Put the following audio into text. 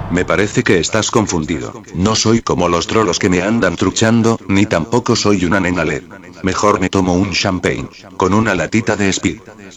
Me parece que estás confundido. No soy como los trolos que me andan truchando, ni tampoco soy una nena LED. Mejor me tomo un champagne. Con una latita de speed.